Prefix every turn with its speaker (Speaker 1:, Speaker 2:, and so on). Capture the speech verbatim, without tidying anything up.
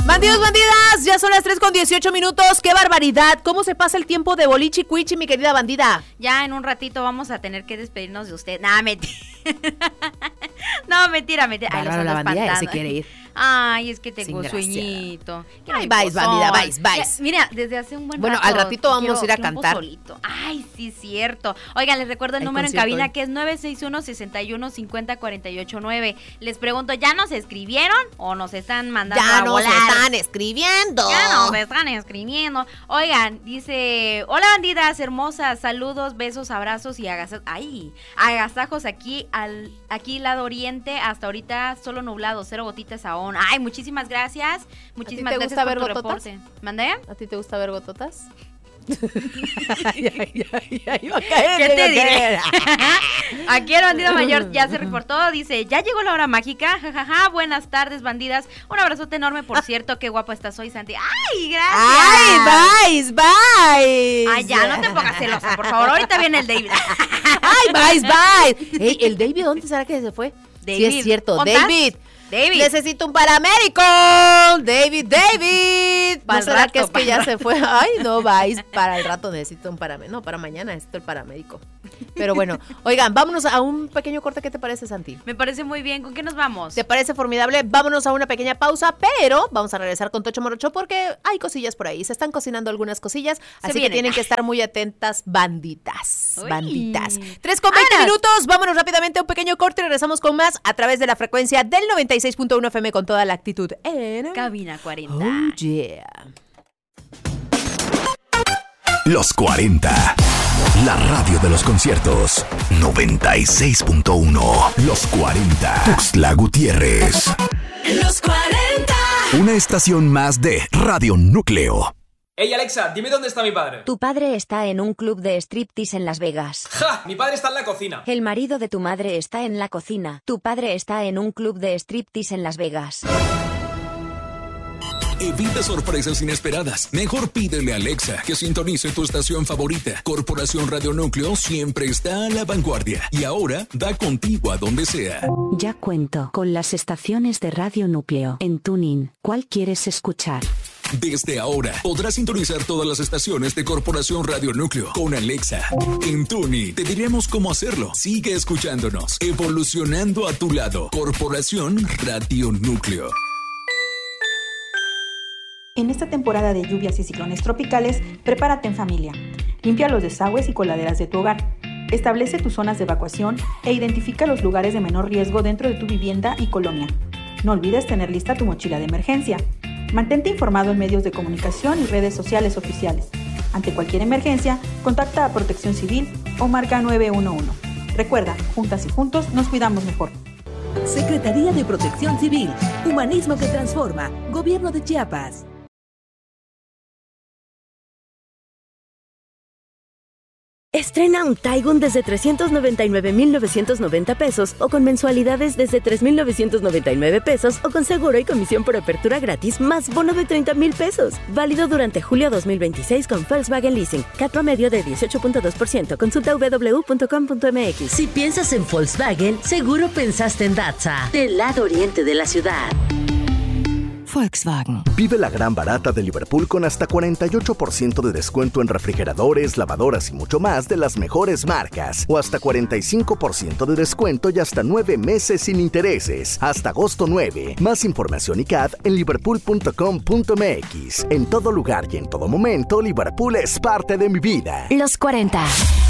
Speaker 1: Bandidos, bandidas, ya son las tres con dieciocho minutos. ¡Qué barbaridad! ¿Cómo se pasa el tiempo de bolichi cuichi, mi querida bandida?
Speaker 2: Ya en un ratito vamos a tener que despedirnos de usted. Nah, mentira. No, mentira, mentira. Ay,
Speaker 1: Bárbaro, la bandida ya se quiere ir.
Speaker 2: Ay, es que tengo sueñito.
Speaker 1: Ay, vais, bandida, vais, vais.
Speaker 2: Mira, desde hace un buen
Speaker 1: bueno,
Speaker 2: rato.
Speaker 1: Bueno, al ratito vamos
Speaker 2: quiero,
Speaker 1: a ir a cantar.
Speaker 2: Solito. Ay, sí, cierto. Oigan, les recuerdo el, el número en cabina hoy, que es nueve seis uno, seis uno, cinco cero, cuatro ocho nueve. Les pregunto, ¿ya nos escribieron o nos están mandando
Speaker 1: ya
Speaker 2: a volar?
Speaker 1: Ya nos están escribiendo.
Speaker 2: Ya nos están escribiendo. Oigan, dice, hola bandidas hermosas, saludos, besos, abrazos y agasajos. Ay, agasajos aquí al aquí lado oriente, hasta ahorita solo nublado, cero gotitas aún. Ay, muchísimas gracias. Muchísimas
Speaker 1: ¿A ti te
Speaker 2: gracias
Speaker 1: gusta
Speaker 2: por
Speaker 1: ver
Speaker 2: tu
Speaker 1: gototas?
Speaker 2: reporte. ¿Mandé?
Speaker 1: ¿A ti te gusta ver gototas? ay, ay, ay, ay, iba a caer,
Speaker 2: ¿Qué te diré?
Speaker 1: caer.
Speaker 2: Aquí el bandido mayor ya se reportó, dice, ya llegó la hora mágica, jajaja, ja, ja. Buenas tardes, bandidas, un abrazote enorme, por cierto, qué guapa estás hoy, Santi. ¡Ay, gracias!
Speaker 1: ¡Ay, vais, vais!
Speaker 2: Ay, ya, no te pongas celosa, por favor, ahorita viene el David.
Speaker 1: ¡Ay, vais, vais! Ey, ¿el David dónde será que se fue?
Speaker 2: David.
Speaker 1: Sí, es cierto, David.
Speaker 2: David.
Speaker 1: Necesito un paramédico. David, David. ¿No será rato, que es que ya se fue? Ay, no, vais. Para el rato necesito un paramédico. No, para mañana necesito el paramédico. Pero bueno, oigan, vámonos a un pequeño corte. ¿Qué te parece, Santi?
Speaker 2: Me parece muy bien. ¿Con qué nos vamos?
Speaker 1: ¿Te parece formidable? Vámonos a una pequeña pausa, pero vamos a regresar con Tocho Morocho porque hay cosillas por ahí. Se están cocinando algunas cosillas, se así vienen. Que tienen que estar muy atentas, banditas. Uy. Banditas. tres con veinte minutos. Vámonos rápidamente a un pequeño corte y regresamos con más a través de la frecuencia del noventa y seis punto uno F M con toda la actitud en
Speaker 2: Cabina cuarenta.
Speaker 1: Oh, yeah.
Speaker 3: Los cuarenta. La radio de los conciertos. noventa y seis punto uno. Los cuarenta. Tuxtla Gutiérrez.
Speaker 4: Los cuarenta.
Speaker 3: Una estación más de Radio Núcleo.
Speaker 5: Hey Alexa, dime dónde está mi padre.
Speaker 6: Tu padre está en un club de striptease en Las Vegas.
Speaker 5: ¡Ja! Mi padre está en la cocina.
Speaker 6: El marido de tu madre está en la cocina. Tu padre está en un club de striptease en Las Vegas.
Speaker 7: Evita sorpresas inesperadas. Mejor pídele a Alexa que sintonice tu estación favorita. Corporación Radio Núcleo siempre está a la vanguardia. Y ahora da contigo a donde sea.
Speaker 8: Ya cuento con las estaciones de Radio Núcleo en TuneIn. ¿Cuál quieres escuchar?
Speaker 7: Desde ahora podrás sintonizar todas las estaciones de Corporación Radio Núcleo con Alexa. En TuneIn te diremos cómo hacerlo. Sigue escuchándonos, evolucionando a tu lado. Corporación Radio Núcleo.
Speaker 9: En esta temporada de lluvias y ciclones tropicales, prepárate en familia. Limpia los desagües y coladeras de tu hogar. Establece tus zonas de evacuación e identifica los lugares de menor riesgo dentro de tu vivienda y colonia. No olvides tener lista tu mochila de emergencia. Mantente informado en medios de comunicación y redes sociales oficiales. Ante cualquier emergencia, contacta a Protección Civil o marca nueve uno uno. Recuerda, juntas y juntos nos cuidamos mejor.
Speaker 10: Secretaría de Protección Civil. Humanismo que transforma. Gobierno de Chiapas.
Speaker 11: Estrena un Taigun desde trescientos noventa y nueve mil novecientos noventa pesos o con mensualidades desde tres mil novecientos noventa y nueve pesos o con seguro y comisión por apertura gratis más bono de treinta mil pesos. Válido durante julio dos mil veintiséis con Volkswagen Leasing. C A T promedio de dieciocho punto dos por ciento. Consulta w w w punto com punto m x.
Speaker 12: Si piensas en Volkswagen, seguro pensaste en Datsa, del lado oriente de la ciudad.
Speaker 10: Volkswagen.
Speaker 3: Vive la gran barata de Liverpool con hasta cuarenta y ocho por ciento de descuento en refrigeradores, lavadoras y mucho más de las mejores marcas. O hasta cuarenta y cinco por ciento de descuento y hasta nueve meses sin intereses. Hasta agosto nueve. Más información y C A D en liverpool punto com punto m x. En todo lugar y en todo momento, Liverpool es parte de mi vida.
Speaker 8: Los cuarenta.